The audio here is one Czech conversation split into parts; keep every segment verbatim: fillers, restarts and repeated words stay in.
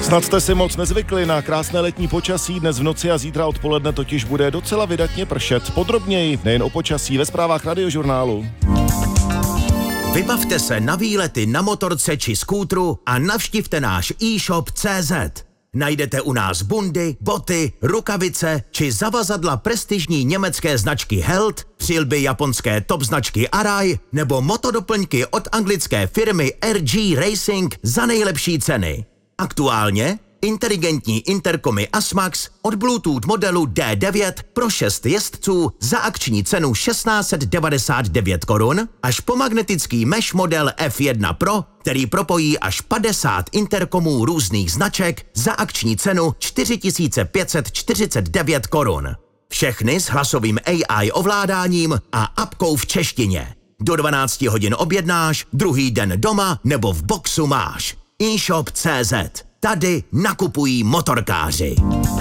Snad jste si moc nezvykli na krásné letní počasí, dnes v noci a zítra odpoledne totiž bude docela vydatně pršet. Podrobněji nejen o počasí ve zprávách Radiožurnálu. Vybavte se na výlety na motorce či skútru a navštivte náš e-shop tečka cé zet. Najdete u nás bundy, boty, rukavice či zavazadla prestižní německé značky Held, přilby japonské top značky Arai nebo motodoplňky od anglické firmy R G Racing za nejlepší ceny. Aktuálně inteligentní interkomy Asmax od Bluetooth modelu D devět pro šest jezdců za akční cenu tisíc šest set devadesát devět korun až po magnetický mesh model F jedna Pro, který propojí až padesát interkomů různých značek za akční cenu čtyři tisíce pět set čtyřicet devět korun. Všechny s hlasovým A I ovládáním a apkou v češtině. Do dvanácti hodin objednáš, druhý den doma nebo v boxu máš. e-shop tečka cé zet. Tady nakupují motorkáři.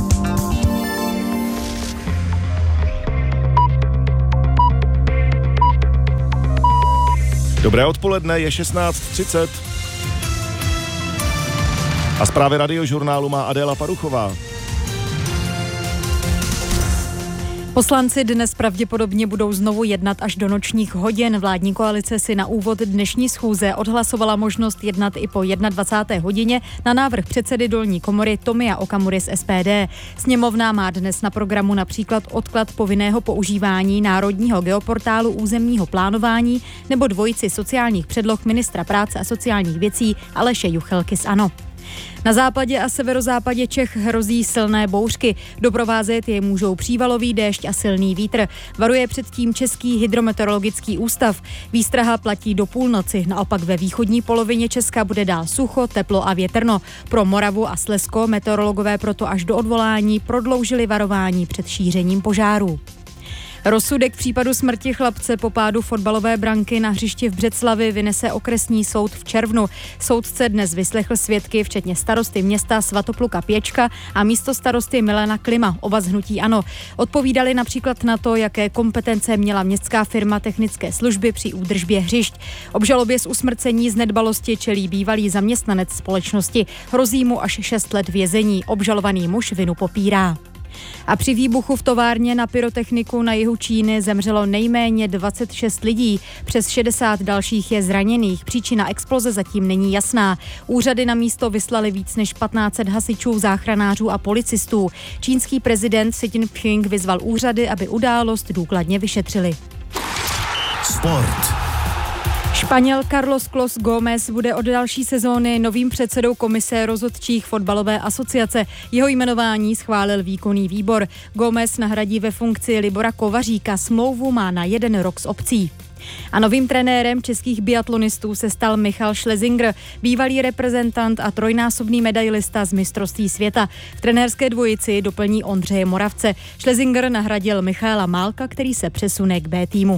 Dobré odpoledne, je šestnáct třicet. A zprávy Radiožurnálu má Adéla Paruchová. Poslanci dnes pravděpodobně budou znovu jednat až do nočních hodin. Vládní koalice si na úvod dnešní schůze odhlasovala možnost jednat i po dvacáté jedné hodině na návrh předsedy dolní komory Tomia Okamury z S P D. Sněmovna má dnes na programu například odklad povinného používání národního geoportálu územního plánování nebo dvojici sociálních předloh ministra práce a sociálních věcí Aleše Juchelky z ANO. Na západě a severozápadě Čech hrozí silné bouřky. Doprovázet je můžou přívalový déšť a silný vítr. Varuje předtím Český hydrometeorologický ústav. Výstraha platí do půlnoci. Naopak ve východní polovině Česka bude dál sucho, teplo a větrno. Pro Moravu a Slezsko meteorologové proto až do odvolání prodloužili varování před šířením požárů. Rozsudek v případu smrti chlapce po pádu fotbalové branky na hřišti v Břeclavi vynese okresní soud v červnu. Soudce dnes vyslechl svědky, včetně starosty města Svatopluka Pěčka a místostarosty Milana Klima, oba z hnutí ANO. Odpovídali například na to, jaké kompetence měla městská firma technické služby při údržbě hřišť. Obžalobě z usmrcení z nedbalosti čelí bývalý zaměstnanec společnosti. Hrozí mu až šest let vězení. Obžalovaný muž vinu popírá. A při výbuchu v továrně na pyrotechniku na jihu Číny zemřelo nejméně dvacet šest lidí. Přes šedesát dalších je zraněných. Příčina exploze zatím není jasná. Úřady na místo vyslali víc než patnáct set hasičů, záchranářů a policistů. Čínský prezident Xi Jinping vyzval úřady, aby událost důkladně vyšetřili. Sport. Španěl Carlos Clos Gómez bude od další sezóny novým předsedou komise rozhodčích fotbalové asociace. Jeho jmenování schválil výkonný výbor. Gómez nahradí ve funkci Libora Kovaříka, smlouvu má na jeden rok s opcí. A novým trenérem českých biatlonistů se stal Michal Schlesinger, bývalý reprezentant a trojnásobný medailista z mistrovství světa. V trenérské dvojici doplní Ondřeje Moravce. Schlesinger nahradil Michaela Málka, který se přesune k B týmu.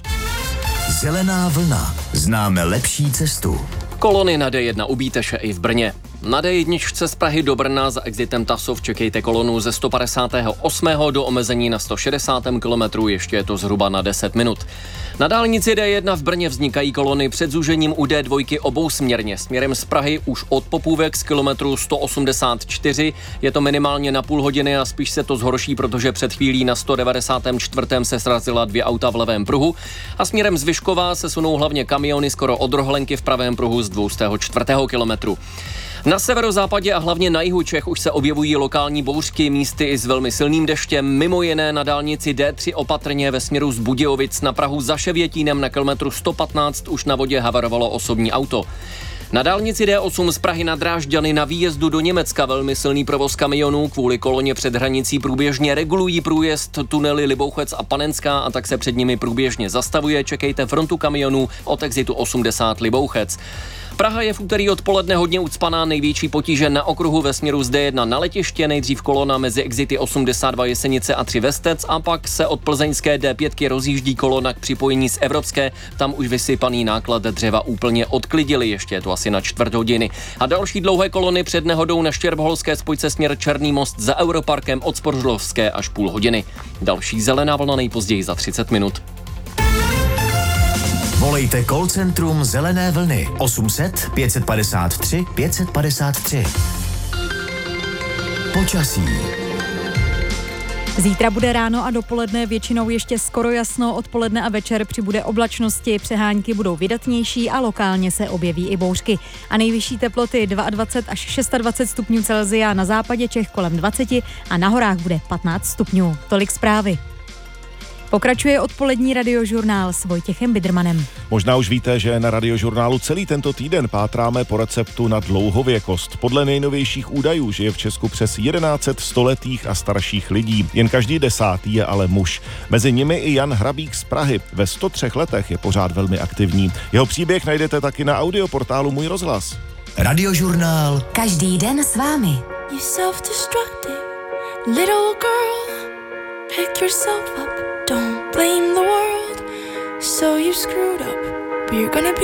Zelená vlna. Známe lepší cestu. Kolony na D jedna u Bíteše i v Brně. Na D jedna z Prahy do Brna za exitem Tasov čekejte kolonu ze sto padesátého osmého do omezení na sto šedesátém kilometru, ještě je to zhruba na deset minut. Na dálnici D jedna v Brně vznikají kolony před zúžením u D dva obousměrně. Směrem z Prahy už od Popůvek z kilometru sto osmdesát čtyři. Je to minimálně na půl hodiny a spíš se to zhorší, protože před chvílí na sto devadesátém čtvrtém se srazila dvě auta v levém pruhu a směrem z Vyškova se sunou hlavně kamiony skoro od Rohlenky v pravém pruhu z dvě stě čtyři kilometru. Na severozápadě a hlavně na jihu Čech už se objevují lokální bouřky, místy i s velmi silným deštěm, mimo jiné na dálnici D tři opatrně ve směru z Budějovic na Prahu za Ševětínem na kilometru sto patnáct už na vodě havarovalo osobní auto. Na dálnici D osm z Prahy na Drážďany na výjezdu do Německa velmi silný provoz kamionů, kvůli koloně před hranicí průběžně regulují průjezd tunely Libouchec a Panenská a tak se před nimi průběžně zastavuje. Čekejte frontu kamionů od exitu osmdesát Libouchec. Praha je v úterý odpoledne hodně ucpaná, největší potíže na okruhu ve směru z D jedna na letiště, nejdřív kolona mezi exity osmdesát dva Jesenice a tři Vestec a pak se od plzeňské D pět rozjíždí kolona k připojení z Evropské, tam už vysypaný náklad dřeva úplně odklidili, ještě je to asi na čtvrt hodiny. A další dlouhé kolony před nehodou na Štěrboholské spojce směr Černý most za Europarkem od Spořilovské až půl hodiny. Další zelená vlna nejpozději za třicet minut. Volejte call centrum Zelené vlny osm set pět set padesát tři pět set padesát tři. Počasí. Zítra bude ráno a dopoledne většinou ještě skoro jasno, odpoledne a večer přibude oblačnosti, přehánky budou vydatnější a lokálně se objeví i bouřky. A nejvyšší teploty dvacet dva až dvacet šest stupňů Celsia, na západě Čech kolem dvacet a na horách bude patnáct stupňů. Tolik zprávy. Pokračuje odpolední radiožurnál s Vojtěchem Bidrmanem. Možná už víte, že na radiožurnálu celý tento týden pátráme po receptu na dlouhověkost. Podle nejnovějších údajů žije v Česku přes tisíc sto stoletých a starších lidí. Jen každý desátý je ale muž. Mezi nimi i Jan Hrabík z Prahy. Ve sto třech letech je pořád velmi aktivní. Jeho příběh najdete taky na audioportálu Můj rozhlas. Radiožurnál. Každý den s vámi. You self-destructive little girl. Pick yourself up. Don't blame the world. So you screwed up. But you're gonna be